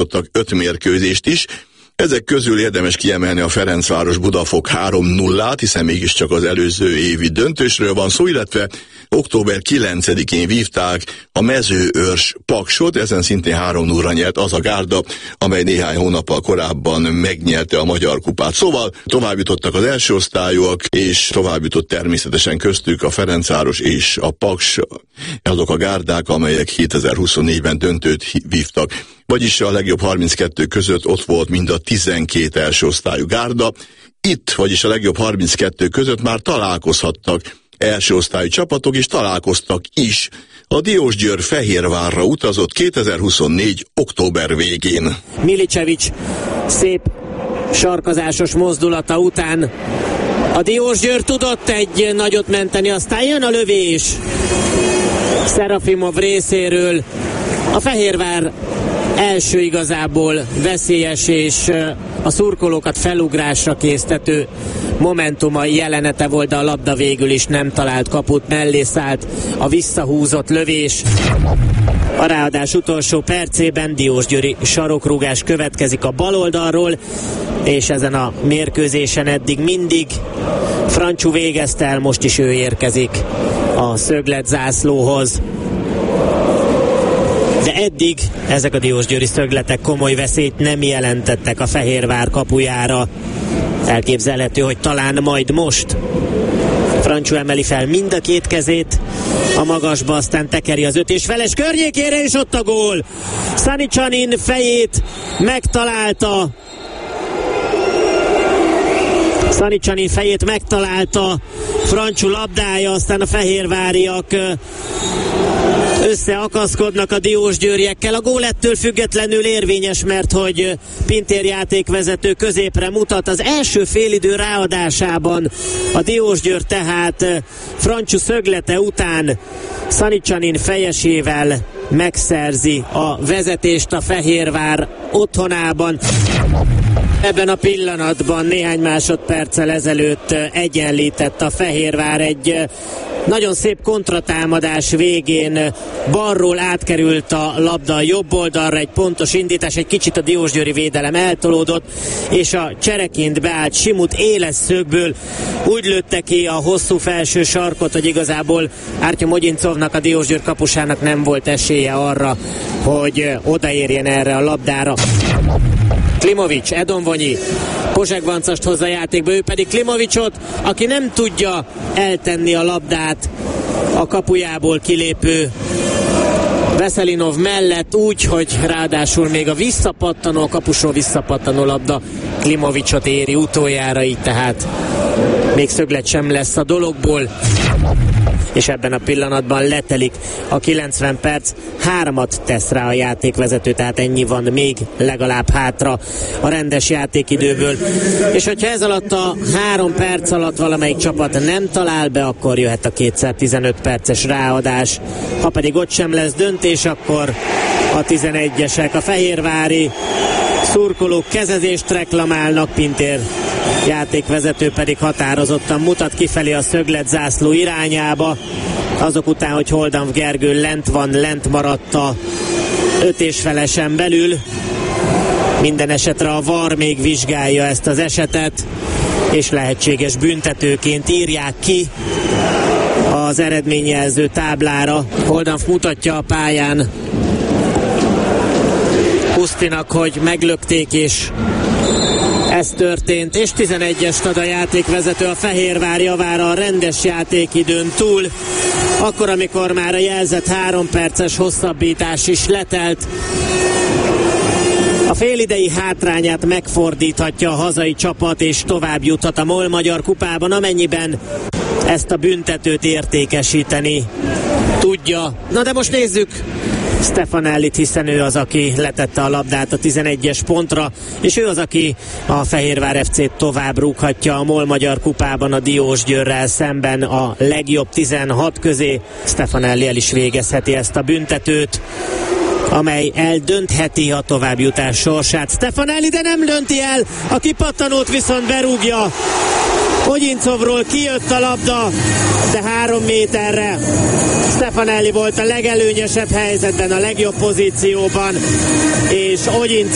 játszottak 5 mérkőzést is. Ezek közül érdemes kiemelni a Ferencváros-Budafok 3-0-át, hiszen mégiscsak az előző évi döntősről van szó, illetve október 9-én vívták a Mezőőrs Paksot, ezen szintén 3-0-ra nyert az a gárda, amely néhány hónappal korábban megnyerte a Magyar Kupát. Szóval tovább jutottak az első osztályúak, és tovább jutott természetesen köztük a Ferencváros és a Paks, azok a gárdák, amelyek 2024-ben döntőt vívtak. Vagyis a legjobb 32 között ott volt mind a 12 első osztályú gárda. Itt, vagyis a legjobb 32 között már találkozhattak első osztályú csapatok, és találkoztak is. A Diósgyőr Fehérvárra utazott 2024. október végén. Milicevic szép sarkazásos mozdulata után a Diósgyőr tudott egy nagyot menteni, aztán jön a lövés Szerafimov részéről. A Fehérvár első igazából veszélyes és a szurkolókat felugrásra késztető momentuma jelenete volt, de a labda végül is nem talált kaput, mellé szállt a visszahúzott lövés. A ráadás utolsó percében diósgyőri sarokrúgás következik a bal oldalról, és ezen a mérkőzésen eddig mindig Francsú végezte el, most is ő érkezik a szögletzászlóhoz. De eddig ezek a diósgyőri szögletek komoly veszélyt nem jelentettek a Fehérvár kapujára. Elképzelhető, hogy talán majd most Francsú emeli fel mind a két kezét a magasba, aztán tekeri az 5 és feles környékére, és ott a gól. Sanicsanin fejét megtalálta. Sanicsanin fejét megtalálta Francsú labdája, aztán a fehérváriak összeakaszkodnak a diósgyőriekkel. A gól ettől függetlenül érvényes, mert hogy Pintér játékvezető középre mutat. Az első félidő ráadásában a Diósgyőr tehát Francsú szöglete után Sanicsanin fejesével megszerzi a vezetést a Fehérvár otthonában. Ebben a pillanatban néhány másodperccel ezelőtt egyenlített a Fehérvár egy nagyon szép kontratámadás végén. Balról átkerült a labda a jobb oldalra, egy pontos indítás, egy kicsit a diósgyőri védelem eltolódott, és a csereként beállt Simut éles szögből úgy lőtte ki a hosszú felső sarkot, hogy igazából Ártyom Ogyincovnak, a Diósgyőr kapusának nem volt esélye arra, hogy odaérjen erre a labdára. Klimovics, Edonvonyi, Pozsegvancast hozza játékba, ő pedig Klimovicsot, aki nem tudja eltenni a labdát a kapujából kilépő Veszelinov mellett, úgy, hogy ráadásul még a visszapattanó, a kapusról visszapattanó labda Klimovicsot éri utoljára, így tehát még szöglet sem lesz a dologból. És ebben a pillanatban letelik a 90 perc, 3-at tesz rá a játékvezető, tehát ennyi van még legalább hátra a rendes játékidőből. És hogyha ez alatt a 3 perc alatt valamelyik csapat nem talál be, akkor jöhet a 2x15 perces ráadás. Ha pedig ott sem lesz döntés, akkor a 11-esek, a fehérvári szurkolók kezezést reklamálnak, Pintér játékvezető pedig határozottan mutat kifelé a szögletzászló irányába, azok után, hogy Holdanf Gergő lent maradt a 5 és felesen belül. Minden esetre a VAR még vizsgálja ezt az esetet, és lehetséges büntetőként írják ki az eredményjelző táblára. Holdanf mutatja a pályán Pusztinak, hogy meglökték, és ez történt, és 11-est ad a játékvezető a Fehérvár javára a rendes játékidőn túl, akkor, amikor már a jelzett 3 perces hosszabbítás is letelt. A félidei hátrányát megfordíthatja a hazai csapat, és tovább juthat a MOL Magyar Kupában, amennyiben ezt a büntetőt értékesíteni tudja. Na de most nézzük Stefanellit, hiszen ő az, aki letette a labdát a 11-es pontra, és ő az, aki a Fehérvár FC-t tovább rúghatja a MOL Magyar Kupában a Diósgyőrrel szemben a legjobb 16 közé. Stefanelli el is végezheti ezt a büntetőt, amely eldöntheti a továbbjutás sorsát. Stefanelli, de nem dönti el, a kipattanót viszont berúgja. Ogyincovról kijött a labda, de 3 méterre. Stefanelli volt a legelőnyösebb helyzetben, a legjobb pozícióban, és Ogyincov